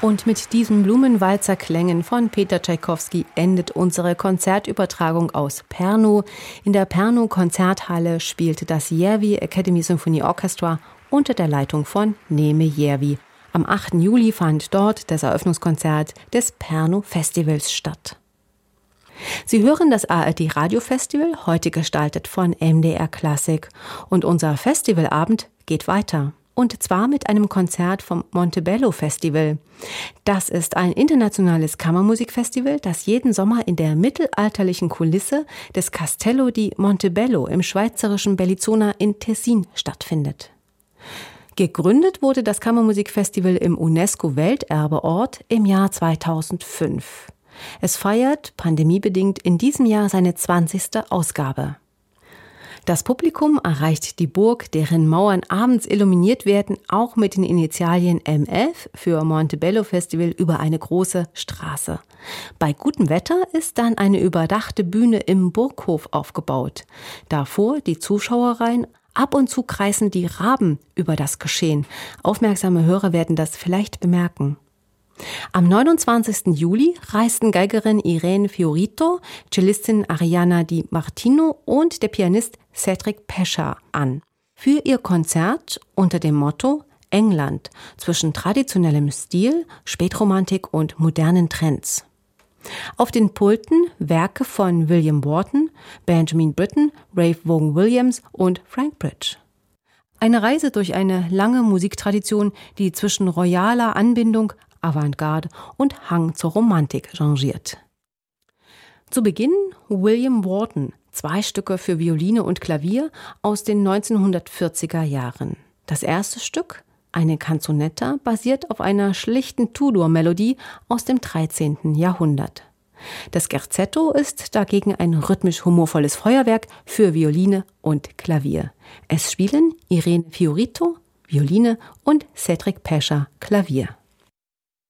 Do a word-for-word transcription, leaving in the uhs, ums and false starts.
Und mit diesen Blumenwalzer-Klängen von Peter Tschaikowski endet unsere Konzertübertragung aus Pärnu. In der Pärnu-Konzerthalle spielte das Järvi Academy Symphony Orchestra unter der Leitung von Neeme Järvi. Am achten Juli fand dort das Eröffnungskonzert des Pärnu Festivals statt. Sie hören das A R D-Radio-Festival, heute gestaltet von M D R Klassik. Und unser Festivalabend geht weiter. Und zwar mit einem Konzert vom Montebello Festival. Das ist ein internationales Kammermusikfestival, das jeden Sommer in der mittelalterlichen Kulisse des Castello di Montebello im schweizerischen Bellinzona in Tessin stattfindet. Gegründet wurde das Kammermusikfestival im UNESCO-Welterbeort im Jahr zweitausendfünf. Es feiert, pandemiebedingt, in diesem Jahr seine zwanzigste Ausgabe. Das Publikum erreicht die Burg, deren Mauern abends illuminiert werden, auch mit den Initialien M F für Montebello Festival über eine große Straße. Bei gutem Wetter ist dann eine überdachte Bühne im Burghof aufgebaut. Davor die Zuschauerreihen. Ab und zu kreisen die Raben über das Geschehen. Aufmerksame Hörer werden das vielleicht bemerken. Am neunundzwanzigsten Juli reisten Geigerin Irene Fiorito, Cellistin Ariana Di Martino und der Pianist Cedric Pescia an. Für ihr Konzert unter dem Motto England zwischen traditionellem Stil, Spätromantik und modernen Trends. Auf den Pulten Werke von William Wharton, Benjamin Britten, Ralph Vaughan Williams und Frank Bridge. Eine Reise durch eine lange Musiktradition, die zwischen royaler Anbindung, Avantgarde und Hang zur Romantik changiert. Zu Beginn William Wharton, zwei Stücke für Violine und Klavier aus den neunzehnhundertvierziger Jahren. Das erste Stück, eine Canzonetta, basiert auf einer schlichten Tudor-Melodie aus dem dreizehnten Jahrhundert. Das Scherzetto ist dagegen ein rhythmisch humorvolles Feuerwerk für Violine und Klavier. Es spielen Irene Fiorito, Violine und Cedric Pescia, Klavier.